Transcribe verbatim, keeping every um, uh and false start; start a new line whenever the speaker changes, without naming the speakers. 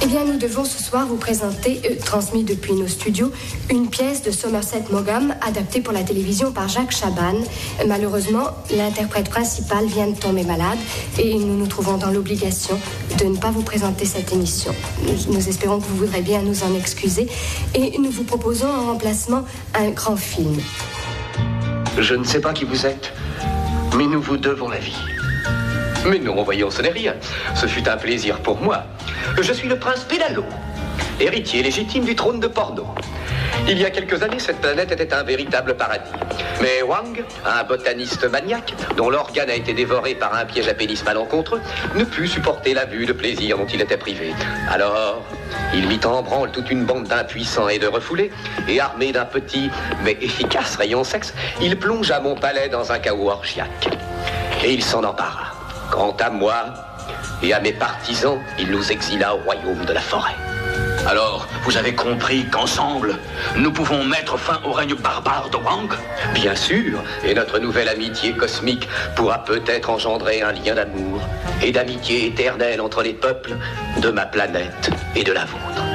Eh bien, nous devons ce soir vous présenter, euh, transmis depuis nos studios, une pièce de Somerset Maugham adaptée pour la télévision par Jacques Chaban. Malheureusement, l'interprète principal vient de tomber malade et nous nous trouvons dans l'obligation de ne pas vous présenter cette émission. Nous, nous espérons que vous voudrez bien nous en excuser et nous vous proposons en remplacement un grand film.
Je ne sais pas qui vous êtes, mais nous vous devons la vie. Mais non, voyons, ce n'est rien. Ce fut un plaisir pour moi. Je suis le prince Pédalo, héritier légitime du trône de Porno. Il y a quelques années, cette planète était un véritable paradis. Mais Wang, un botaniste maniaque, dont l'organe a été dévoré par un piège à pénis malencontreux, ne put supporter la vue de plaisir dont il était privé. Alors, il mit en branle toute une bande d'impuissants et de refoulés, et armé d'un petit, mais efficace rayon sexe, il plongea mon palais dans un chaos orgiaque. Et il s'en empara. Quant à moi et à mes partisans, il nous exila au royaume de la forêt.
Alors, vous avez compris qu'ensemble, nous pouvons mettre fin au règne barbare de Wang?
Bien sûr, et notre nouvelle amitié cosmique pourra peut-être engendrer un lien d'amour et d'amitié éternelle entre les peuples de ma planète et de la vôtre.